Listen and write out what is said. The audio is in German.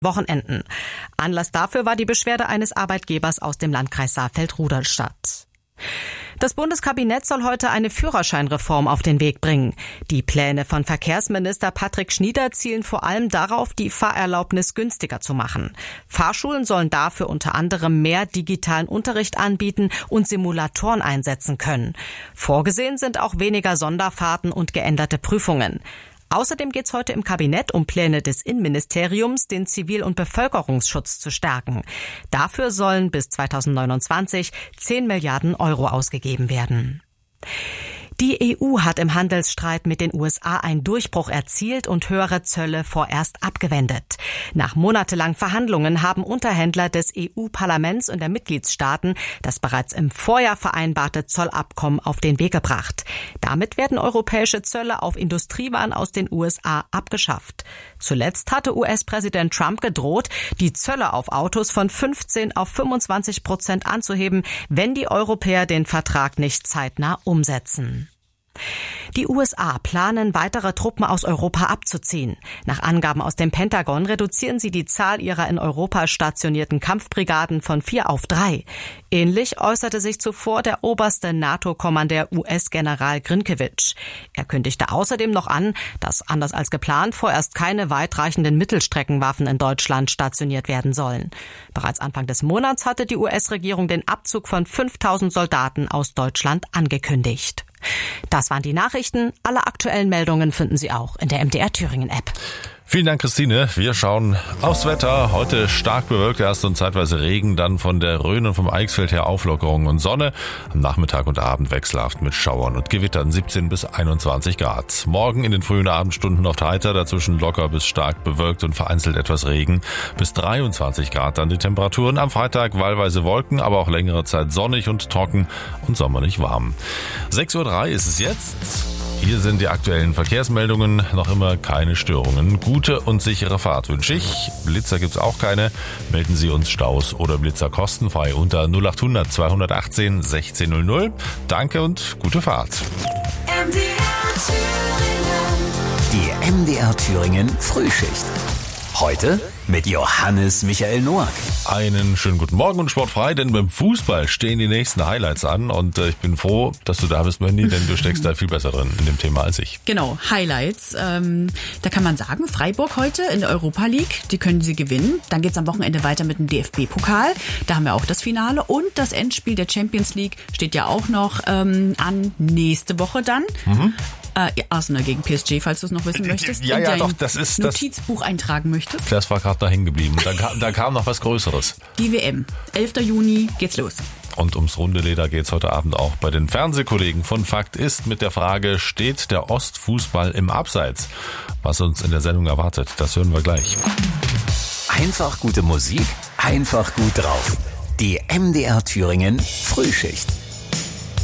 Wochenenden. Anlass dafür war die Beschwerde eines Arbeitgebers aus dem Landkreis Saalfeld-Rudolstadt. Das Bundeskabinett soll heute eine Führerscheinreform auf den Weg bringen. Die Pläne von Verkehrsminister Patrick Schnieder zielen vor allem darauf, die Fahrerlaubnis günstiger zu machen. Fahrschulen sollen dafür unter anderem mehr digitalen Unterricht anbieten und Simulatoren einsetzen können. Vorgesehen sind auch weniger Sonderfahrten und geänderte Prüfungen. Außerdem geht es heute im Kabinett um Pläne des Innenministeriums, den Zivil- und Bevölkerungsschutz zu stärken. Dafür sollen bis 2029 10 Milliarden Euro ausgegeben werden. Die EU hat im Handelsstreit mit den USA einen Durchbruch erzielt und höhere Zölle vorerst abgewendet. Nach monatelangen Verhandlungen haben Unterhändler des EU-Parlaments und der Mitgliedstaaten das bereits im Vorjahr vereinbarte Zollabkommen auf den Weg gebracht. Damit werden europäische Zölle auf Industriewaren aus den USA abgeschafft. Zuletzt hatte US-Präsident Trump gedroht, die Zölle auf Autos von 15 auf 25% anzuheben, wenn die Europäer den Vertrag nicht zeitnah umsetzen. Die USA planen, weitere Truppen aus Europa abzuziehen. Nach Angaben aus dem Pentagon reduzieren sie die Zahl ihrer in Europa stationierten Kampfbrigaden von 4 auf 3. Ähnlich äußerte sich zuvor der oberste NATO-Kommandeur US-General Grynkewitsch. Er kündigte außerdem noch an, dass anders als geplant vorerst keine weitreichenden Mittelstreckenwaffen in Deutschland stationiert werden sollen. Bereits Anfang des Monats hatte die US-Regierung den Abzug von 5.000 Soldaten aus Deutschland angekündigt. Das waren die Nachrichten. Alle aktuellen Meldungen finden Sie auch in der MDR Thüringen App. Vielen Dank, Christine. Wir schauen aufs Wetter. Heute stark bewölkt erst und zeitweise Regen, dann von der Rhön und vom Eichsfeld her Auflockerung und Sonne. Am Nachmittag und Abend wechselhaft mit Schauern und Gewittern 17 bis 21 Grad. Morgen in den frühen Abendstunden noch heiter, dazwischen locker bis stark bewölkt und vereinzelt etwas Regen. Bis 23 Grad dann die Temperaturen. Am Freitag wahlweise Wolken, aber auch längere Zeit sonnig und trocken und sommerlich warm. 6:03 Uhr ist es jetzt. Hier sind die aktuellen Verkehrsmeldungen, noch immer keine Störungen. Gute und sichere Fahrt wünsche ich. Blitzer gibt's auch keine. Melden Sie uns Staus oder Blitzer kostenfrei unter 0800 218 1600. Danke und gute Fahrt. Die MDR Thüringen Frühschicht. Heute mit Johannes Michael Noack. Einen schönen guten Morgen und sportfrei, denn beim Fußball stehen die nächsten Highlights an und ich bin froh, dass du da bist, Mandy, denn du steckst da viel besser drin in dem Thema als ich. Genau, Highlights. Da kann man sagen, Freiburg heute in der Europa League, die können sie gewinnen. Dann geht's am Wochenende weiter mit dem DFB-Pokal. Da haben wir auch das Finale und das Endspiel der Champions League steht ja auch noch an nächste Woche dann. Arsenal gegen PSG, falls du es noch wissen möchtest. Ja, doch, das ist das Notizbuch eintragen möchtest. Das war gerade da hängen geblieben. Da kam noch was Größeres. Die WM. 11. Juni geht's los. Und ums runde Leder geht's heute Abend auch bei den Fernsehkollegen von Fakt ist mit der Frage, steht der Ostfußball im Abseits? Was uns in der Sendung erwartet, das hören wir gleich. Einfach gute Musik, einfach gut drauf. Die MDR Thüringen Frühschicht.